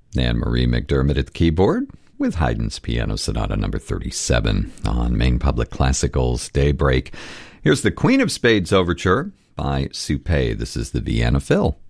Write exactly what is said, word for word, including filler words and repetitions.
And Marie McDermott at the keyboard with Haydn's Piano Sonata number thirty-seven on Maine Public Classical's Daybreak. Here's the Queen of Spades Overture by Supé. This is the Vienna Phil.